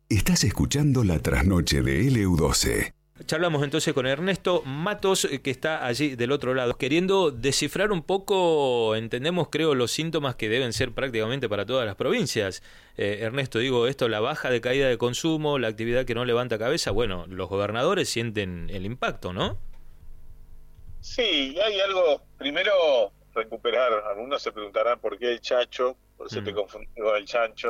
Estás escuchando La Trasnoche de LU12. Charlamos entonces con Ernesto Matos, que está allí del otro lado, queriendo descifrar un poco, entendemos creo los síntomas que deben ser prácticamente para todas las provincias. Ernesto, digo esto, la baja de caída de consumo, la actividad que no levanta cabeza, bueno, los gobernadores sienten el impacto, ¿no? Sí, hay algo, primero recuperar, algunos se preguntarán por qué el Chacho, por eso te confundí con el Chancho.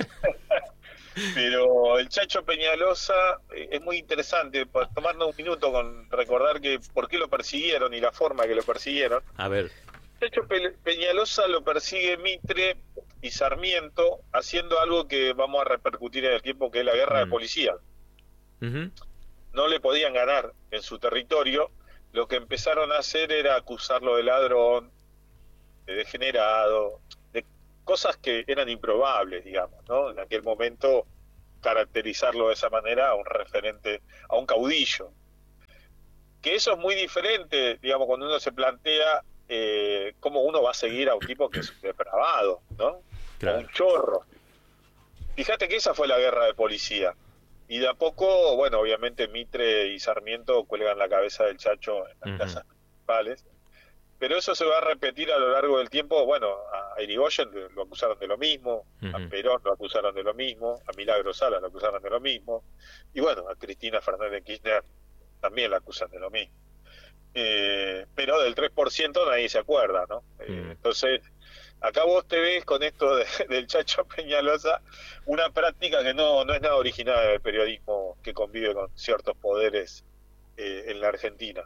Pero el Chacho Peñalosa es muy interesante, tomarnos un minuto con recordar que por qué lo persiguieron y la forma que lo persiguieron. A ver. El Chacho Peñalosa lo persigue Mitre y Sarmiento haciendo algo que vamos a repercutir en el tiempo, que es la guerra de policía. No le podían ganar en su territorio, lo que empezaron a hacer era acusarlo de ladrón, de degenerado, de cosas que eran improbables, digamos, ¿no? En aquel momento caracterizarlo de esa manera a un referente, a un caudillo. Que eso es muy diferente, digamos, cuando uno se plantea cómo uno va a seguir a un tipo que es un depravado, ¿no? Claro. A un chorro. Fíjate que esa fue la guerra de policía. Y de a poco, bueno, obviamente Mitre y Sarmiento cuelgan la cabeza del Chacho en las plazas principales. Pero eso se va a repetir a lo largo del tiempo. Bueno, a Irigoyen lo acusaron de lo mismo, a Perón lo acusaron de lo mismo, a Milagro Sala lo acusaron de lo mismo, y bueno, a Cristina Fernández Kirchner también la acusan de lo mismo. Pero del 3% nadie se acuerda, ¿no? Entonces, acá vos te ves con esto del Chacho Peñalosa, una práctica que no es nada original del periodismo que convive con ciertos poderes en la Argentina.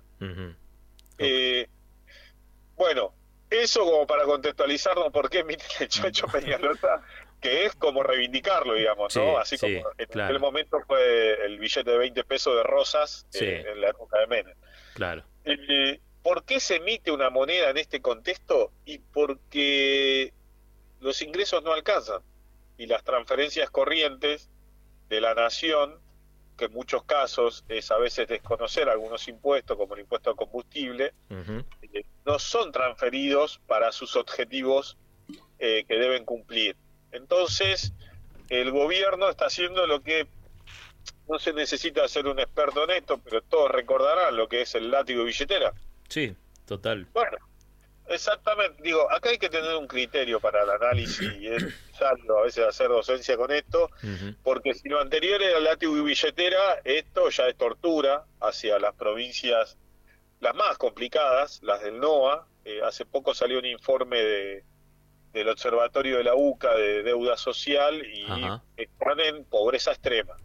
Bueno, eso como para contextualizarnos por qué Mitre el Chacho Peñalosa, que es como reivindicarlo, digamos, ¿no? Así como en aquel momento fue el billete de 20 pesos de Rosas en la época de Menem. Claro. ¿Por qué se emite una moneda en este contexto? Y porque los ingresos no alcanzan y las transferencias corrientes de la nación, que en muchos casos es a veces desconocer algunos impuestos, como el impuesto al combustible, no son transferidos para sus objetivos que deben cumplir. Entonces, el gobierno está haciendo lo que no se necesita ser un experto en esto, pero todos recordarán lo que es el látigo de billetera. Sí, total. Bueno, exactamente. Digo, acá hay que tener un criterio para el análisis y es necesario a veces hacer docencia con esto, porque si lo anterior era látigo y billetera, esto ya es tortura hacia las provincias las más complicadas, las del NOA. Hace poco salió un informe del Observatorio de la UCA de deuda social y están en pobreza extrema.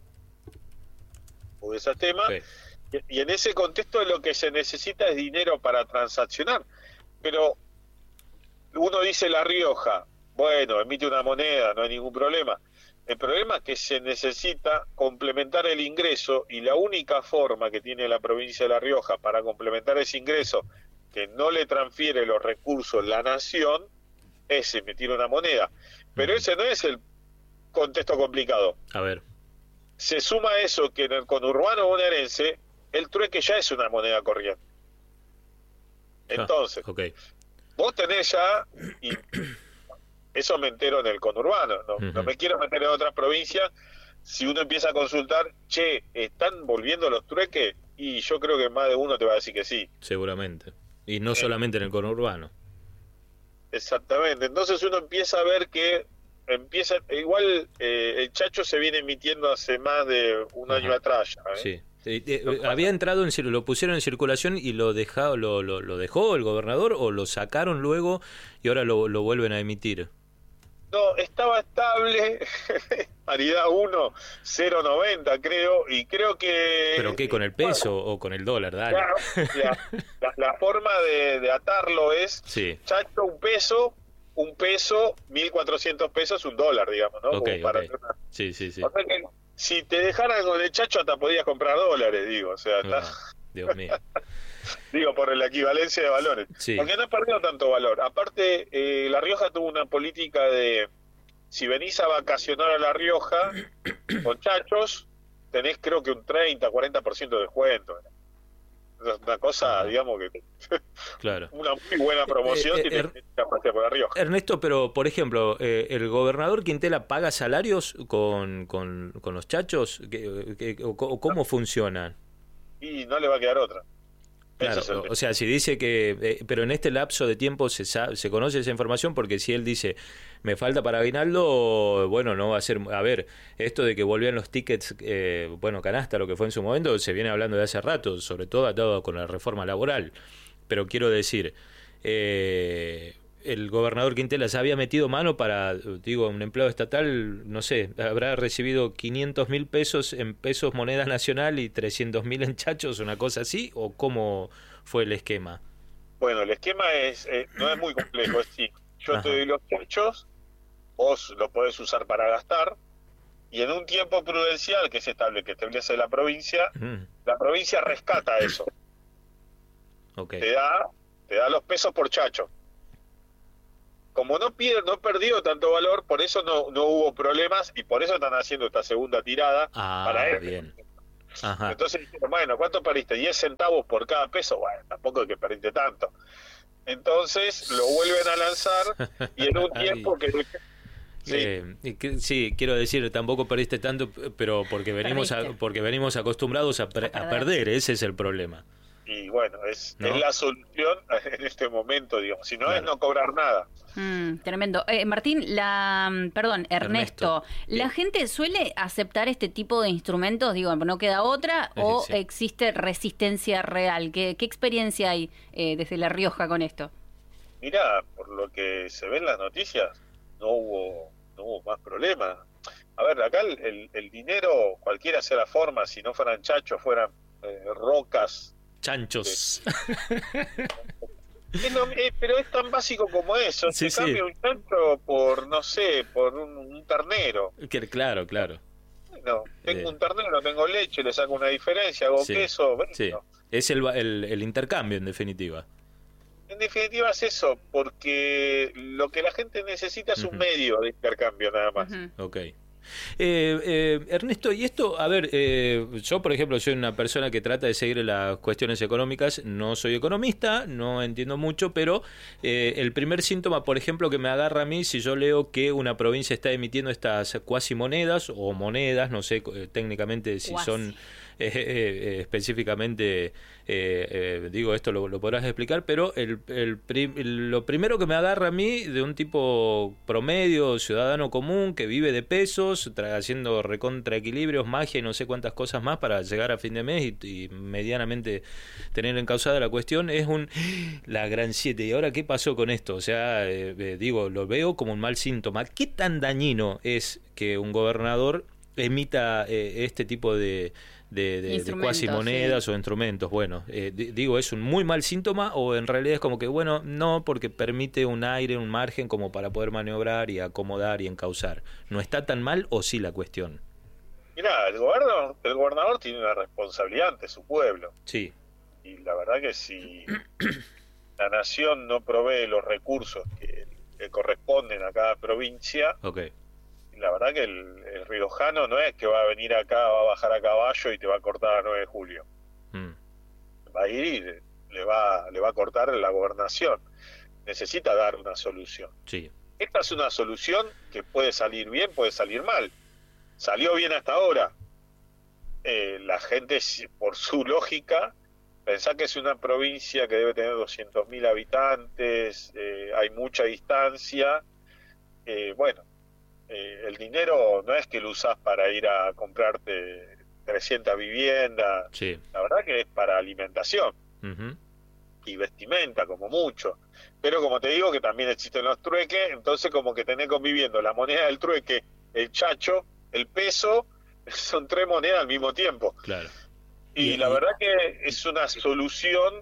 Pobreza extrema. Y en ese contexto lo que se necesita es dinero para transaccionar. Pero uno dice La Rioja, bueno, emite una moneda, no hay ningún problema. El problema es que se necesita complementar el ingreso, y la única forma que tiene la provincia de La Rioja para complementar ese ingreso, que no le transfiere los recursos la nación, es emitir una moneda. Pero ese no es el contexto complicado. A ver. Se suma a eso que en el conurbano bonaerense el trueque ya es una moneda corriente. Entonces, vos tenés ya, y eso me entero en el conurbano, no me quiero meter en otras provincias. Si uno empieza a consultar, ¿están volviendo los trueques? Y yo creo que más de uno te va a decir que sí. Seguramente. Y no solamente en el conurbano. Exactamente. Entonces uno empieza a ver que igual el Chacho se viene emitiendo hace más de un año atrás ya, Sí. Había entrado lo pusieron en circulación y lo dejó el gobernador, o lo sacaron luego y ahora lo vuelven a emitir. No, estaba estable, paridad 1, 0.90 creo, y creo que... ¿Pero qué, con el peso o con el dólar? Dale. Claro, la forma de atarlo es, Chacho, un peso, 1.400 pesos, $1, digamos, ¿no? Sí. O sea que si te dejaran con el Chacho hasta podías comprar dólares, digo, o sea, Dios mío. Digo, por la equivalencia de valores. Porque no ha perdido tanto valor. Aparte, La Rioja tuvo una política de, si venís a vacacionar a La Rioja con Chachos, tenés creo que un 30, 40% de descuento. una cosa, digamos que claro. una muy buena promoción y te pasea por arriba. Ernesto, pero por ejemplo, ¿el gobernador Quintela paga salarios con los chachos? ¿Cómo funcionan? Y no le va a quedar otra. Claro, o sea, si dice que... pero en este lapso de tiempo se conoce esa información, porque si él dice, me falta para aguinaldo, bueno, no va a ser... A ver, esto de que volvían los tickets, canasta, lo que fue en su momento, se viene hablando de hace rato, sobre todo atado con la reforma laboral. Pero quiero decir, el gobernador Quintela se había metido mano para, un empleado estatal, no sé, habrá recibido 500.000 pesos en pesos moneda nacional y 300.000 en chachos, una cosa así, ¿o cómo fue el esquema? Bueno, el esquema no es muy complejo, es sí, yo te doy los chachos, vos los podés usar para gastar, y en un tiempo prudencial que establece la provincia rescata eso. Okay. Te da los pesos por chacho. Como no perdió tanto valor, por eso no hubo problemas y por eso están haciendo esta segunda tirada para él. Bien. Ajá. Entonces, bueno, ¿cuánto perdiste? 10 centavos por cada peso. Bueno, tampoco es que perdiste tanto. Entonces lo vuelven a lanzar y en un tiempo sí, quiero decir, tampoco perdiste tanto, pero porque venimos acostumbrados a perder, ese es el problema. Y bueno, es la solución en este momento, digamos. Si no, claro, es no cobrar nada. Tremendo. Martín, Ernesto, ¿la gente suele aceptar este tipo de instrumentos? Digo, ¿no queda otra? ¿O existe resistencia real? ¿Qué experiencia hay desde La Rioja con esto? Mira, por lo que se ve en las noticias, no hubo más problemas. A ver, acá el dinero, cualquiera sea la forma, si no fueran chachos, fueran rocas, chanchos. Pero es tan básico como eso. Se cambia un chancho por, no sé, por un ternero. Claro. No, tengo un ternero, tengo leche, le saco una diferencia, hago queso. Bueno. Sí. Es el intercambio, en definitiva. En definitiva es eso, porque lo que la gente necesita es un medio de intercambio nada más. Ok. Ernesto, y esto, a ver, yo por ejemplo soy una persona que trata de seguir las cuestiones económicas, no soy economista, no entiendo mucho, pero el primer síntoma, por ejemplo, que me agarra a mí, si yo leo que una provincia está emitiendo estas cuasimonedas o monedas, no sé técnicamente si son específicamente, esto lo podrás explicar, pero lo primero que me agarra a mí de un tipo promedio, ciudadano común, que vive de pesos, haciendo recontraequilibrios, magia y no sé cuántas cosas más para llegar a fin de mes y medianamente tener encauzada la cuestión, es la gran 7. ¿Y ahora qué pasó con esto? O sea, lo veo como un mal síntoma. ¿Qué tan dañino es que un gobernador emita este tipo de cuasimonedas o instrumentos? Bueno, ¿es un muy mal síntoma o en realidad es como que, no, porque permite un aire, un margen como para poder maniobrar y acomodar y encauzar? ¿No está tan mal o sí la cuestión? Mirá, el gobernador tiene una responsabilidad ante su pueblo. Sí. Y la verdad que si la nación no provee los recursos que corresponden a cada provincia... Okay. La verdad que el riojano no es que va a venir acá, va a bajar a caballo y te va a cortar a 9 de julio. Va a ir y le va a cortar la gobernación. Necesita dar una solución. Sí. Esta es una solución que puede salir bien, puede salir mal. Salió bien hasta ahora. La gente, por su lógica, pensá que es una provincia que debe tener 200.000 habitantes, hay mucha distancia. El dinero no es que lo usás para ir a comprarte 300 viviendas. Sí. La verdad que es para alimentación y vestimenta como mucho. Pero como te digo que también existen los trueques, entonces como que tenés conviviendo la moneda del trueque, el chacho, el peso, son 3 monedas al mismo tiempo. Claro. Y la verdad que es una solución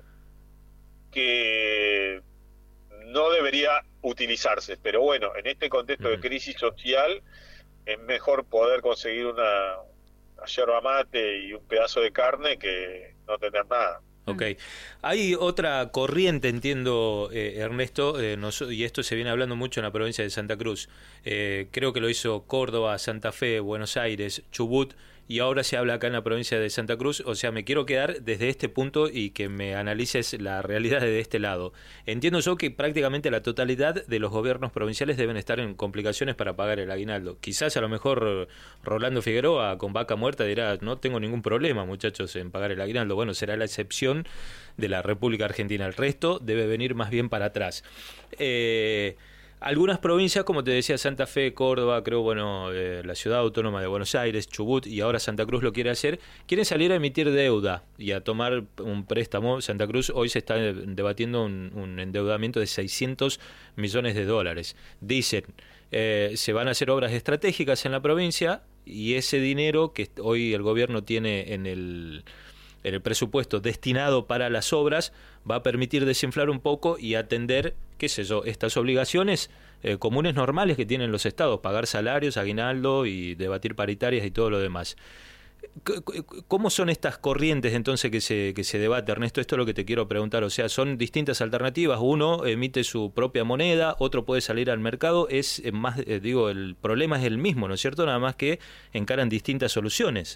que no debería utilizarse, pero bueno, en este contexto de crisis social es mejor poder conseguir una yerba mate y un pedazo de carne que no tener nada. Ok. Hay otra corriente, entiendo, Ernesto, y esto se viene hablando mucho en la provincia de Santa Cruz. Creo que lo hizo Córdoba, Santa Fe, Buenos Aires, Chubut y ahora se habla acá en la provincia de Santa Cruz. O sea, me quiero quedar desde este punto y que me analices la realidad desde este lado. Entiendo yo que prácticamente la totalidad de los gobiernos provinciales deben estar en complicaciones para pagar el aguinaldo. Quizás a lo mejor Rolando Figueroa con vaca muerta dirá, no tengo ningún problema, muchachos, en pagar el aguinaldo. Bueno, será la excepción de la República Argentina. El resto debe venir más bien para atrás. Algunas provincias, como te decía, Santa Fe, Córdoba, creo, bueno, la Ciudad Autónoma de Buenos Aires, Chubut, y ahora Santa Cruz lo quiere hacer, quieren salir a emitir deuda y a tomar un préstamo. Santa Cruz hoy se está debatiendo un endeudamiento de $600 millones. Dicen, se van a hacer obras estratégicas en la provincia y ese dinero que hoy el gobierno tiene en el presupuesto destinado para las obras va a permitir desinflar un poco y atender, qué sé yo, estas obligaciones comunes normales que tienen los estados, pagar salarios, aguinaldo y debatir paritarias y todo lo demás. ¿Cómo son estas corrientes entonces que se debate, Ernesto? Esto es lo que te quiero preguntar. O sea, son distintas alternativas. Uno emite su propia moneda, otro puede salir al mercado. Es más, el problema es el mismo, ¿no es cierto? Nada más que encaran distintas soluciones.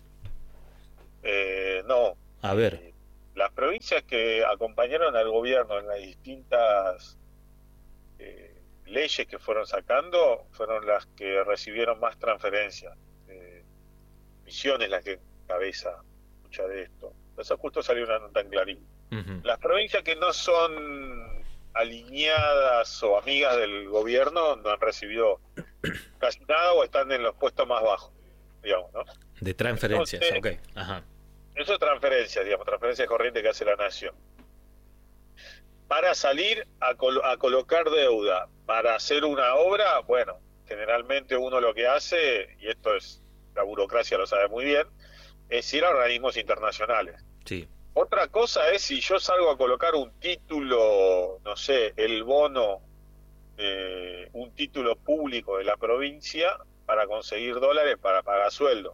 No. A ver. Las provincias que acompañaron al gobierno en las distintas leyes que fueron sacando fueron las que recibieron más transferencias. Misiones las que cabeza mucha de esto. Entonces justo salió una nota en Clarín. Las provincias que no son alineadas o amigas del gobierno no han recibido casi nada o están en los puestos más bajos, digamos, ¿no? De transferencias. Entonces, ok. Ajá. Eso es transferencias, digamos, transferencias corrientes que hace la nación. Para salir a colocar deuda, para hacer una obra, bueno, generalmente uno lo que hace, y esto es, la burocracia lo sabe muy bien, es ir a organismos internacionales. Sí. Otra cosa es si yo salgo a colocar un título, no sé, el bono, un título público de la provincia para conseguir dólares para pagar sueldo.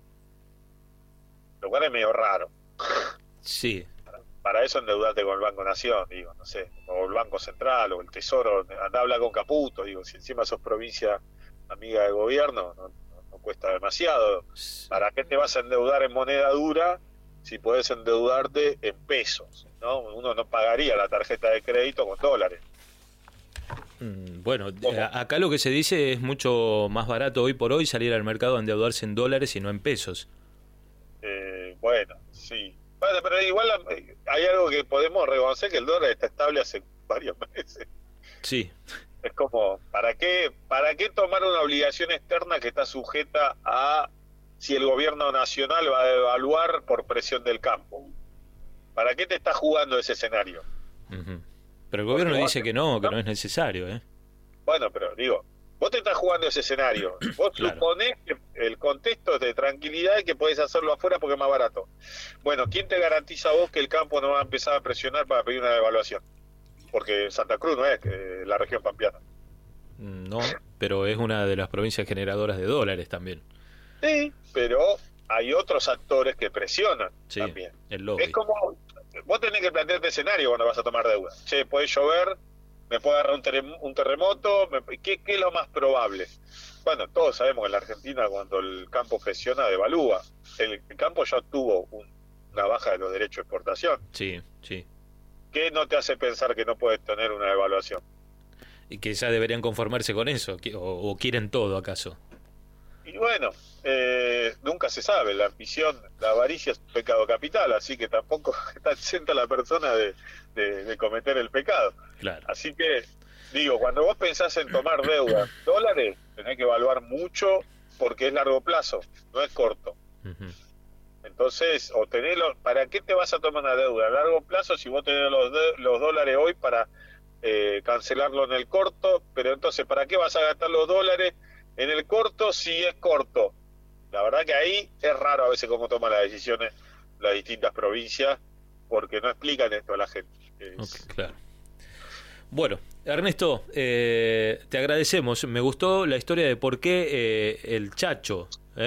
Lo cual es medio raro. Sí. Para eso endeudate con el Banco Nación, digo, no sé, o el Banco Central, o el Tesoro, anda a hablar con Caputo, digo, si encima sos provincia amiga del gobierno, no cuesta demasiado. ¿Para qué te vas a endeudar en moneda dura si podés endeudarte en pesos? ¿No? Uno no pagaría la tarjeta de crédito con dólares. Bueno, acá lo que se dice es mucho más barato hoy por hoy salir al mercado a endeudarse en dólares y no en pesos. Bueno, sí. Bueno, pero igual hay algo que podemos reconocer, que el dólar está estable hace varios meses. Sí. Es como, ¿para qué tomar una obligación externa que está sujeta a si el gobierno nacional va a devaluar por presión del campo? ¿Para qué te estás jugando ese escenario? Pero el gobierno dice que no es necesario, ¿eh? Bueno, pero digo, vos te estás jugando ese escenario. Vos claro. Suponés que el contexto es de tranquilidad y que podés hacerlo afuera porque es más barato. Bueno, ¿quién te garantiza a vos que el campo no va a empezar a presionar para pedir una devaluación? Porque Santa Cruz no es la región pampeana. No, pero es una de las provincias generadoras de dólares también. Sí, pero hay otros actores que presionan también. El lobby. Es como, vos tenés que plantearte escenario cuando vas a tomar deuda. Che, puede llover, me puede agarrar un terremoto, ¿qué es lo más probable? Bueno, todos sabemos que en la Argentina cuando el campo presiona, devalúa. El campo ya tuvo una baja de los derechos de exportación. Sí, sí. ¿Qué no te hace pensar que no puedes tener una devaluación? Y que ya deberían conformarse con eso, o quieren todo acaso. Y bueno, nunca se sabe, la ambición, la avaricia es un pecado capital, así que tampoco está exenta la persona de cometer el pecado. Claro. Así que, digo, cuando vos pensás en tomar deuda, dólares, tenés que evaluar mucho porque es largo plazo, no es corto. Entonces, ¿para qué te vas a tomar una deuda a largo plazo si vos tenés los dólares hoy para cancelarlo en el corto? Pero entonces, ¿para qué vas a gastar los dólares en el corto si es corto? La verdad que ahí es raro a veces cómo toman las decisiones las distintas provincias, porque no explican esto a la gente. Okay, claro. Bueno, Ernesto, te agradecemos. Me gustó la historia de por qué el Chacho,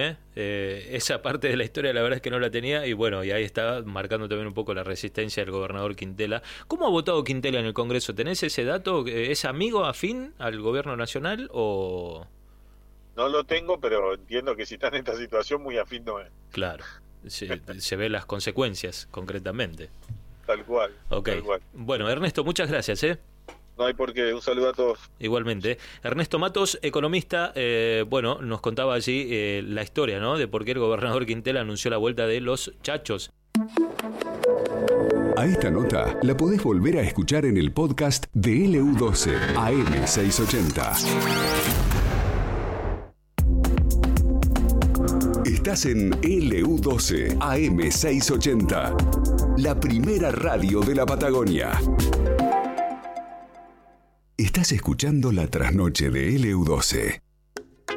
esa parte de la historia la verdad es que no la tenía, y bueno, y ahí está marcando también un poco la resistencia del gobernador Quintela. ¿Cómo ha votado Quintela en el Congreso? ¿Tenés ese dato? ¿Es amigo afín al gobierno nacional o...? No lo tengo, pero entiendo que si está en esta situación muy afín no es. Claro, se ven las consecuencias concretamente. Tal cual. Okay. Tal cual. Bueno, Ernesto, muchas gracias. No hay por qué. Un saludo a todos. Igualmente. Ernesto Matos, economista, nos contaba allí la historia, ¿no? De por qué el gobernador Quintela anunció la vuelta de los chachos. A esta nota la podés volver a escuchar en el podcast de LU12 AM680. Estás en LU12 AM680, la primera radio de la Patagonia. Estás escuchando La Trasnoche de LU12.